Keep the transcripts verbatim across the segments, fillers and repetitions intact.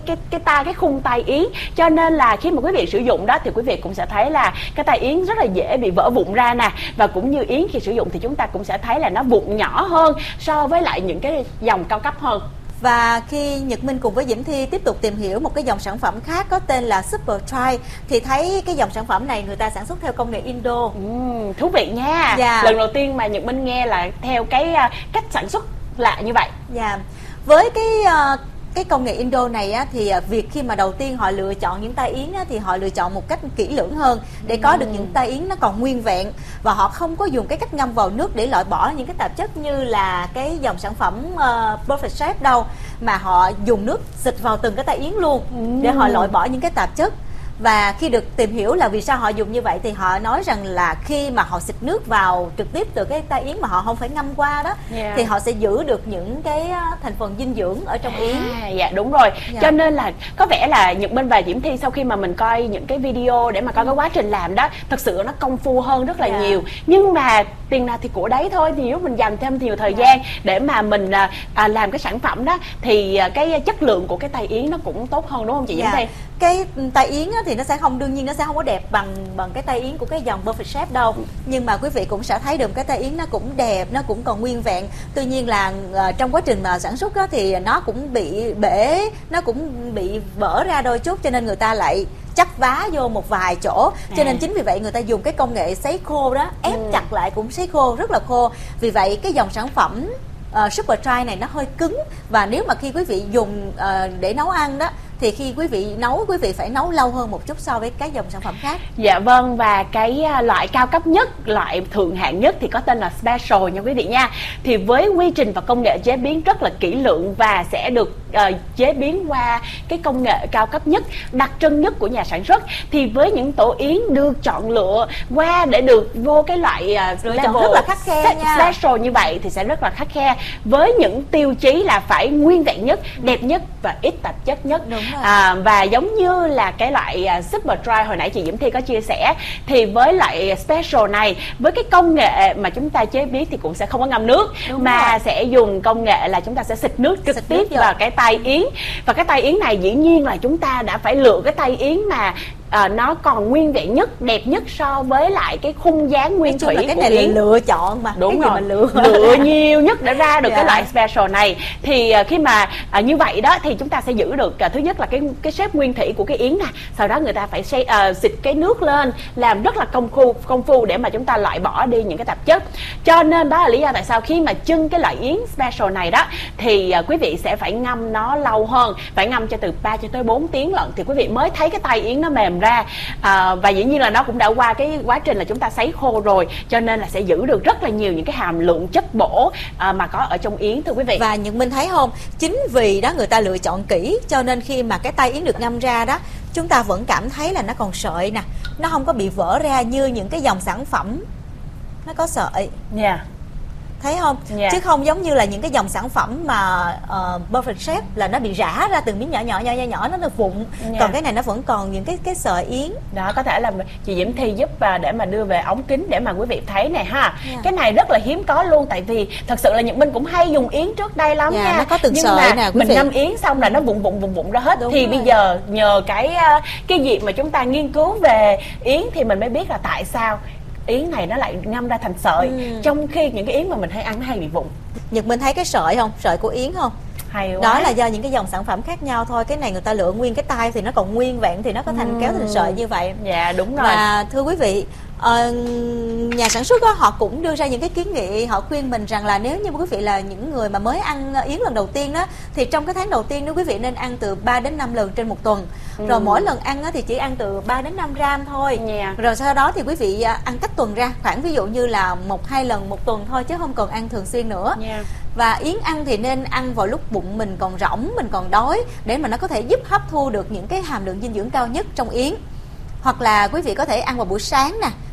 cái cái tay cái khung tay yến, cho nên là khi mà quý vị sử dụng đó thì quý vị cũng sẽ thấy là cái tay yến rất là dễ bị vỡ vụn ra nè, và cũng như yến khi sử dụng thì chúng ta cũng sẽ thấy là nó vụn nhỏ hơn so với lại những cái dòng cao cấp hơn. Và khi Nhật Minh cùng với Diễm Thi tiếp tục tìm hiểu một cái dòng sản phẩm khác có tên là Super Dry thì thấy cái dòng sản phẩm này người ta sản xuất theo công nghệ Indo. Uhm, thú vị nha. Dạ. Lần đầu tiên mà Nhật Minh nghe là theo cái uh, cách sản xuất lạ như vậy. Dạ. Với cái uh, cái công nghệ Indo này á, thì việc khi mà đầu tiên họ lựa chọn những tay yến á, thì họ lựa chọn một cách kỹ lưỡng hơn để có được những tay yến nó còn nguyên vẹn, và họ không có dùng cái cách ngâm vào nước để loại bỏ những cái tạp chất như là cái dòng sản phẩm uh, Perfect Shape đâu, mà họ dùng nước xịt vào từng cái tay yến luôn để họ loại bỏ những cái tạp chất. Và khi được tìm hiểu là vì sao họ dùng như vậy thì họ nói rằng là khi mà họ xịt nước vào trực tiếp từ cái tay yến mà họ không phải ngâm qua đó, yeah, thì họ sẽ giữ được những cái thành phần dinh dưỡng ở trong yến. À, dạ đúng rồi. Yeah. Cho nên là có vẻ là Nhật Minh và Diễm Thi sau khi mà mình coi những cái video để mà coi cái quá trình làm đó, thật sự nó công phu hơn rất là yeah. nhiều. Nhưng mà tiền nào thì của đấy thôi, thì nếu mình dành thêm nhiều thời yeah. gian để mà mình à, làm cái sản phẩm đó thì cái chất lượng của cái tay yến nó cũng tốt hơn, đúng không chị Diễm yeah. Thi? Cái tay yến thì nó sẽ không, đương nhiên nó sẽ không có đẹp bằng bằng cái tay yến của cái dòng Perfect Shape đâu, nhưng mà quý vị cũng sẽ thấy được cái tay yến nó cũng đẹp, nó cũng còn nguyên vẹn. Tuy nhiên là uh, trong quá trình mà sản xuất đó, thì nó cũng bị bể, nó cũng bị vỡ ra đôi chút, cho nên người ta lại chắp vá vô một vài chỗ, cho nên à. chính vì vậy người ta dùng cái công nghệ sấy khô đó, ép ừ. chặt lại cũng sấy khô rất là khô. Vì vậy cái dòng sản phẩm uh, Super Dry này nó hơi cứng, và nếu mà khi quý vị dùng uh, để nấu ăn đó thì khi quý vị nấu, quý vị phải nấu lâu hơn một chút so với các dòng sản phẩm khác. Dạ vâng, và cái loại cao cấp nhất, loại thượng hạng nhất thì có tên là Special nha quý vị nha. Thì với quy trình và công nghệ chế biến rất là kỹ lưỡng và sẽ được uh, chế biến qua cái công nghệ cao cấp nhất, đặc trưng nhất của nhà sản xuất. Thì với những tổ yến được chọn lựa qua để được vô cái loại uh, level rất là khắt khe nha. Special như vậy thì sẽ rất là khắt khe, với những tiêu chí là phải nguyên vẹn nhất, đẹp nhất và ít tạp chất nhất. Đúng. À, và giống như là cái loại uh, Super Dry hồi nãy chị Diễm Thi có chia sẻ, thì với loại Special này, với cái công nghệ mà chúng ta chế biến thì cũng sẽ không có ngâm nước. Đúng mà rồi. Sẽ dùng công nghệ là chúng ta sẽ xịt nước trực xịt tiếp nước vào cái tay yến. Và cái tay yến này dĩ nhiên là chúng ta đã phải lựa cái tay yến mà À, nó còn nguyên vẹn nhất, đẹp nhất so với lại cái khung dáng nguyên thủy là cái của này yến. Là lựa chọn mà. Đúng cái rồi, gì mà lựa. lựa nhiều nhất để ra được dạ. cái loại Special này. Thì à, khi mà à, như vậy đó thì chúng ta sẽ giữ được à, thứ nhất là cái cái shape nguyên thủy của cái yến nè, sau đó người ta phải xay, à, xịt cái nước lên, làm rất là công phu công phu để mà chúng ta loại bỏ đi những cái tạp chất. Cho nên đó là lý do tại sao khi mà trưng cái loại yến Special này đó thì à, quý vị sẽ phải ngâm nó lâu hơn, phải ngâm cho từ ba cho tới bốn tiếng lận thì quý vị mới thấy cái tay yến nó mềm ra. À, và dĩ nhiên là nó cũng đã qua cái quá trình là chúng ta sấy khô rồi, cho nên là sẽ giữ được rất là nhiều những cái hàm lượng chất bổ à, mà có ở trong yến, thưa quý vị. Và Nhật Minh thấy không, chính vì đó người ta lựa chọn kỹ, cho nên khi mà cái tay yến được ngâm ra đó, chúng ta vẫn cảm thấy là nó còn sợi nè, nó không có bị vỡ ra như những cái dòng sản phẩm nó có sợi. Dạ. Yeah. Thấy không? Yeah. Chứ không giống như là những cái dòng sản phẩm mà uh, Perfect Shape là nó bị rã ra từng miếng nhỏ nhỏ nhỏ nhỏ nhỏ, nó được vụn. Yeah. Còn cái này nó vẫn còn những cái cái sợi yến. Đó, có thể là chị Diễm Thi giúp để mà đưa về ống kính để mà quý vị thấy này ha. Yeah. Cái này rất là hiếm có luôn, tại vì thật sự là Nhật Minh cũng hay dùng yến trước đây lắm yeah, nha. Nó có từng nhưng sợi mà nè, quý mình vị. ngâm yến xong là nó vụn vụn vụn vụn ra hết. Đúng thì rồi. Bây giờ nhờ cái cái việc mà chúng ta nghiên cứu về yến thì mình mới biết là tại sao yến này nó lại ngâm ra thành sợi, ừ. trong khi những cái yến mà mình hay ăn nó hay bị vụn. Nhật Minh thấy cái sợi không, sợi của yến không? Hay quá. Đó là do những cái dòng sản phẩm khác nhau thôi. Cái này người ta lựa nguyên cái tay thì nó còn nguyên vẹn thì nó có thành ừ. kéo thành sợi như vậy. Dạ đúng rồi. Và thưa quý vị, uh, nhà sản xuất đó, họ cũng đưa ra những cái kiến nghị, họ khuyên mình rằng là nếu như quý vị là những người mà mới ăn yến lần đầu tiên đó, thì trong cái tháng đầu tiên nếu quý vị nên ăn từ ba đến năm lần trên một tuần. Ừ. Rồi mỗi lần ăn thì chỉ ăn từ ba đến năm gram thôi. Yeah. Rồi sau đó thì quý vị ăn cách tuần ra, khoảng ví dụ như là một hai lần một tuần thôi, chứ không cần ăn thường xuyên nữa. Yeah. Và yến ăn thì nên ăn vào lúc bụng mình còn rỗng, mình còn đói, để mà nó có thể giúp hấp thu được những cái hàm lượng dinh dưỡng cao nhất trong yến. Hoặc là quý vị có thể ăn vào buổi sáng nè,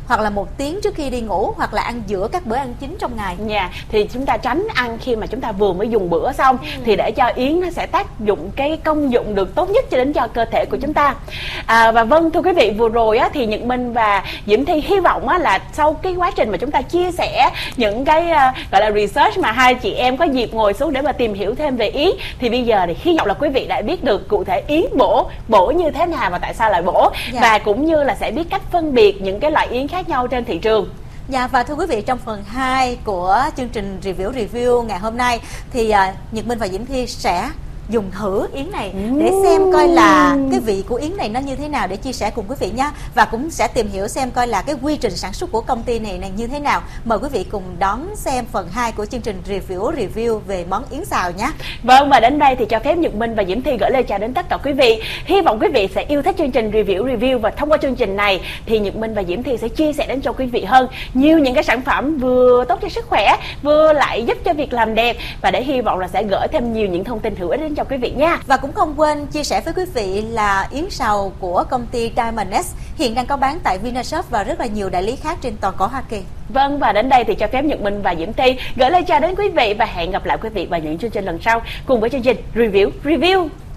hoặc là một tiếng trước khi đi ngủ, hoặc là ăn giữa các bữa ăn chính trong ngày. Dạ, yeah. Thì chúng ta tránh ăn khi mà chúng ta vừa mới dùng bữa xong, ừ. thì để cho yến nó sẽ tác dụng cái công dụng được tốt nhất cho đến cho cơ thể của chúng ta. À, và vâng, thưa quý vị, vừa rồi á, thì Nhật Minh và Diễm Thi hy vọng á, là sau cái quá trình mà chúng ta chia sẻ những cái uh, gọi là research mà hai chị em có dịp ngồi xuống để mà tìm hiểu thêm về yến, thì bây giờ thì hy vọng là quý vị đã biết được cụ thể yến bổ bổ như thế nào và tại sao lại bổ, dạ. và cũng như là sẽ biết cách phân biệt những cái loại yến khác nhau trên thị trường. Dạ, và thưa quý vị, trong phần hai của chương trình review review ngày hôm nay thì uh, Nhật Minh và Diễm Thi sẽ dùng thử yến này để xem coi là cái vị của yến này nó như thế nào, để chia sẻ cùng quý vị nha. Và cũng sẽ tìm hiểu xem coi là cái quy trình sản xuất của công ty này này như thế nào. Mời quý vị cùng đón xem phần hai của chương trình review review về món yến xào nhé. Vâng, và đến đây thì cho phép Nhật Minh và Diễm Thi gửi lời chào đến tất cả quý vị. Hy vọng quý vị sẽ yêu thích chương trình review review, và thông qua chương trình này thì Nhật Minh và Diễm Thi sẽ chia sẻ đến cho quý vị hơn nhiều những cái sản phẩm vừa tốt cho sức khỏe, vừa lại giúp cho việc làm đẹp, và để hy vọng là sẽ gửi thêm nhiều những thông tin hữu ích đến cho quý vị nha. Và cũng không quên chia sẻ với quý vị là yến xào của công ty Diamond X hiện đang có bán tại Vinashop và rất là nhiều đại lý khác trên toàn cõi Hoa Kỳ. Vâng, và đến đây thì cho phép Nhật Minh và Diễm Thi gửi lời chào đến quý vị, và hẹn gặp lại quý vị vào những chương trình lần sau cùng với chương trình Review Review.